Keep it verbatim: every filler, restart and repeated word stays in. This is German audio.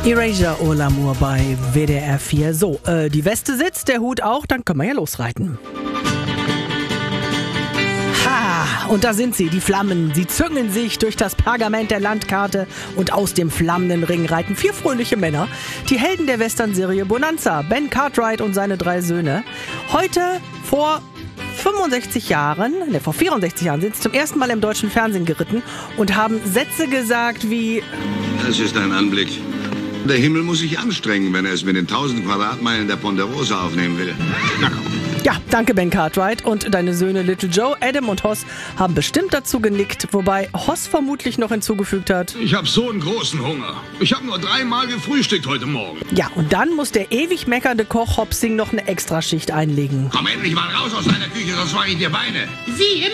Erasure au l'amour bei W D R vier. So, äh, die Weste sitzt, der Hut auch, dann können wir ja losreiten. Ha, und da sind sie, die Flammen. Sie züngeln sich durch das Pergament der Landkarte und aus dem flammenden Ring reiten vier fröhliche Männer. Die Helden der Western-Serie Bonanza, Ben Cartwright und seine drei Söhne. Heute vor fünfundsechzig Jahren, ne, vor vierundsechzig Jahren sind sie zum ersten Mal im deutschen Fernsehen geritten und haben Sätze gesagt wie: Das ist ein Anblick. Der Himmel muss sich anstrengen, wenn er es mit den tausend Quadratmeilen der Ponderosa aufnehmen will. Na komm. Ja, danke Ben Cartwright. Und deine Söhne Little Joe, Adam und Hoss haben bestimmt dazu genickt, wobei Hoss vermutlich noch hinzugefügt hat: Ich hab so einen großen Hunger. Ich hab nur dreimal gefrühstückt heute Morgen. Ja, und dann muss der ewig meckernde Koch Hopsing noch eine Extraschicht einlegen. Komm endlich mal raus aus deiner Küche, sonst mache ich dir Beine. Sie